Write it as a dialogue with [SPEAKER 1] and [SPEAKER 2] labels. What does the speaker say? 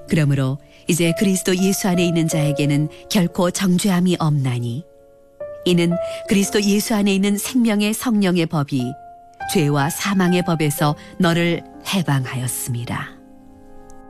[SPEAKER 1] 그러므로 이제 그리스도 예수 안에 있는 자에게는 결코 정죄함이 없나니 이는 그리스도 예수 안에 있는 생명의 성령의 법이 죄와 사망의 법에서 너를 해방하였습니다.